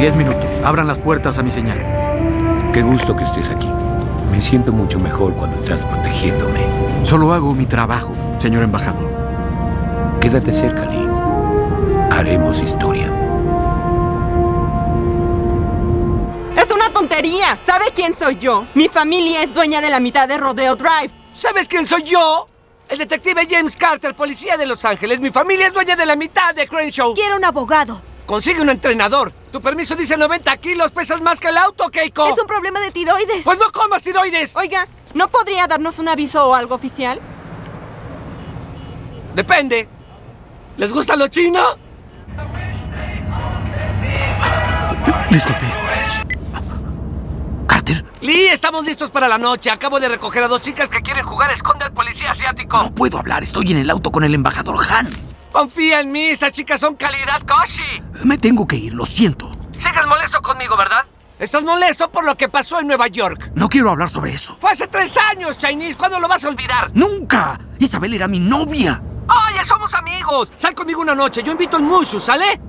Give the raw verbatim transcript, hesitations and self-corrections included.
Diez minutos. Abran las puertas a mi señal. Qué gusto que estés aquí. Me siento mucho mejor cuando estás protegiéndome. Solo hago mi trabajo, señor embajador. Quédate cerca, Lee. Haremos historia. ¡Es una tontería! ¿Sabe quién soy yo? Mi familia es dueña de la mitad de Rodeo Drive. ¿Sabes quién soy yo? El detective James Carter, policía de Los Ángeles. Mi familia es dueña de la mitad de Crenshaw. Quiero un abogado. Consigue un entrenador. Tu permiso dice noventa kilos. ¿Pesas más que el auto, Keiko? Es un problema de tiroides. Pues no comas tiroides. Oiga, ¿no podría darnos un aviso o algo oficial? Depende. ¿Les gusta lo chino? Disculpe. ¿Carter? Lee, estamos listos para la noche. Acabo de recoger a dos chicas que quieren jugar a esconde al policía asiático. No puedo hablar. Estoy en el auto con el embajador Han. Confía en mí. Estas chicas son calidad Koshi. Me tengo que ir, lo siento. Sigues molesto conmigo, ¿verdad? Estás molesto por lo que pasó en Nueva York. No quiero hablar sobre eso. Fue hace tres años, Chinese. ¿Cuándo lo vas a olvidar? ¡Nunca! Isabel era mi novia. ¡Oye, somos amigos! Sal conmigo una noche. Yo invito a un mushu, ¿sale?